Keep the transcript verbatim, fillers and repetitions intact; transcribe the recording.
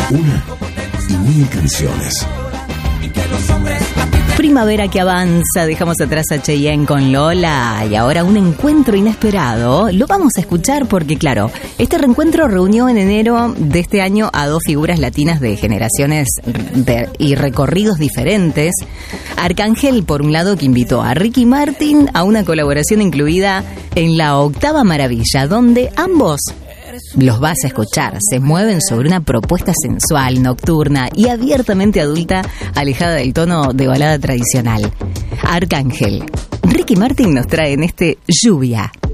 Una y mil canciones. Primavera que avanza, dejamos atrás a Cheyenne con Lola y ahora un encuentro inesperado. Lo vamos a escuchar porque, claro, este reencuentro reunió en enero de este año a dos figuras latinas de generaciones de, y recorridos diferentes. Arcángel, por un lado, que invitó a Ricky Martin a una colaboración incluida en La Octava Maravilla, donde ambos, los vas a escuchar, se mueven sobre una propuesta sensual, nocturna y abiertamente adulta, alejada del tono de balada tradicional. Arcángel, Ricky Martin nos trae en este Lluvia.